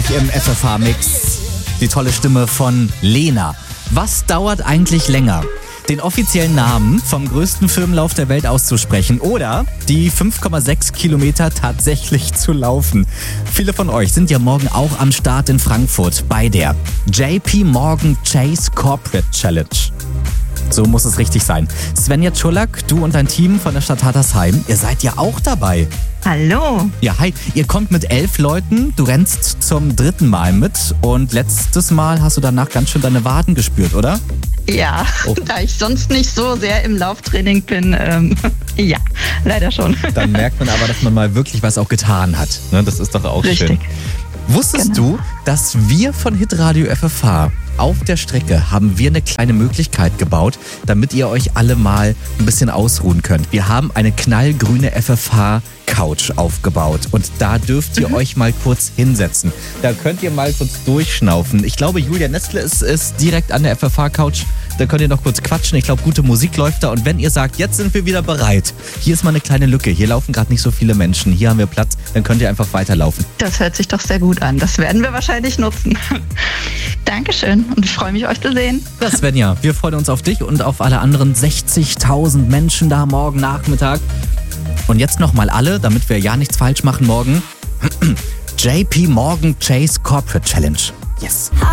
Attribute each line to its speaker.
Speaker 1: im FFH-Mix. Die tolle Stimme von Lena. Was dauert eigentlich länger? Den offiziellen Namen vom größten Firmenlauf der Welt auszusprechen oder die 5,6 Kilometer tatsächlich zu laufen. Viele von euch sind ja morgen auch am Start in Frankfurt bei der JP Morgan Chase Corporate Challenge. So muss es richtig sein. Svenja Czulak, du und dein Team von der Stadt Hattersheim, ihr seid ja auch dabei.
Speaker 2: Hallo.
Speaker 1: Ja, hi. Ihr kommt mit 11 Leuten, du rennst zum 3. Mal mit und letztes Mal hast du danach ganz schön deine Waden gespürt, oder?
Speaker 2: Ja, Da ich sonst nicht so sehr im Lauftraining bin, ja, leider schon.
Speaker 1: Dann merkt man aber, dass man mal wirklich was auch getan hat. Ne, das ist doch auch
Speaker 2: Richtig.
Speaker 1: schön. Wusstest du, dass wir von Hitradio FFH auf der Strecke haben wir eine kleine Möglichkeit gebaut, damit ihr euch alle mal ein bisschen ausruhen könnt. Wir haben eine knallgrüne FFH-Couch aufgebaut und da dürft ihr euch mal kurz hinsetzen. Da könnt ihr mal kurz durchschnaufen. Ich glaube, Julia Nestle ist direkt an der FFH-Couch. Da könnt ihr noch kurz quatschen. Ich glaube, gute Musik läuft da. Und wenn ihr sagt, jetzt sind wir wieder bereit, hier ist mal eine kleine Lücke. Hier laufen gerade nicht so viele Menschen. Hier haben wir Platz. Dann könnt ihr einfach weiterlaufen.
Speaker 2: Das hört sich doch sehr gut an. Das werden wir wahrscheinlich nutzen. Dankeschön und ich freue mich, euch zu sehen.
Speaker 1: Ja, Svenja, wir freuen uns auf dich und auf alle anderen 60.000 Menschen da morgen Nachmittag. Und jetzt nochmal alle, damit wir ja nichts falsch machen morgen. JP Morgan Chase Corporate Challenge. Yes.